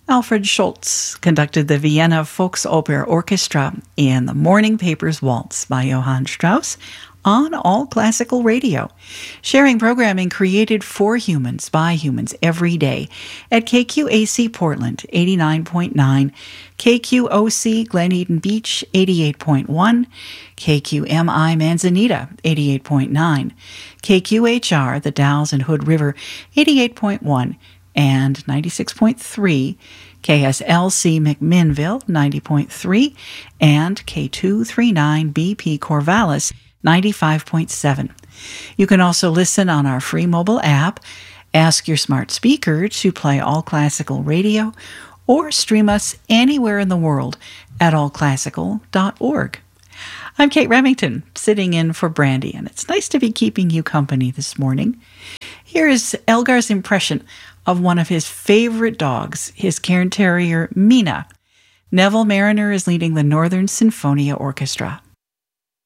Alfred Schultz conducted the Vienna Volksoper Orchestra in the Morning Papers Waltz by Johann Strauss on All Classical Radio, sharing programming created for humans by humans every day at KQAC Portland 89.9, KQOC Glen Eden Beach 88.1, KQMI Manzanita 88.9, KQHR The Dalles and Hood River 88.1, and 96.3, KSLC McMinnville 90.3, and K239BP Corvallis 95.7. You can also listen on our free mobile app, ask your smart speaker to play All Classical Radio, or stream us anywhere in the world at allclassical.org. I'm Kate Remington, sitting in for Brandy, and it's nice to be keeping you company this morning. Here is Elgar's impression of one of his favorite dogs, his Cairn Terrier, Mina. Neville Mariner is leading the Northern Sinfonia Orchestra.